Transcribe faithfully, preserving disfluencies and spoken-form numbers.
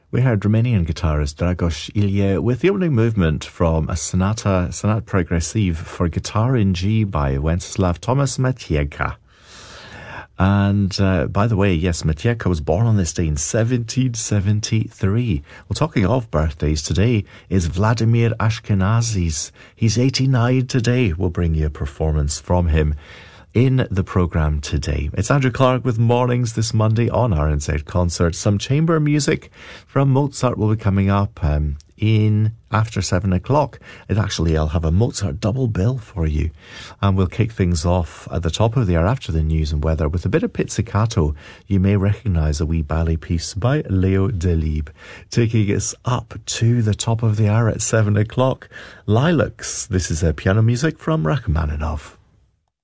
We heard Romanian guitarist Dragoș Ilie with the opening movement from a sonata, sonata progressive for guitar in G by Wenceslav Thomas Matiejka. And uh, by the way, yes, Matiejka was born on this day in seventeen seventy-three. Well, talking of birthdays, today is Vladimir Ashkenazy's. He's eighty-nine today. We'll bring you a performance from him in the programme today. It's Andrew Clark with Mornings this Monday on R N Z Concert. Some chamber music from Mozart will be coming up um, in after seven o'clock. It actually, I'll have a Mozart double bill for you. And we'll kick things off at the top of the hour after the news and weather with a bit of pizzicato. You may recognise a wee ballet piece by Leo Delibes, taking us up to the top of the hour at seven o'clock. Lilacs. This is a piano music from Rachmaninoff.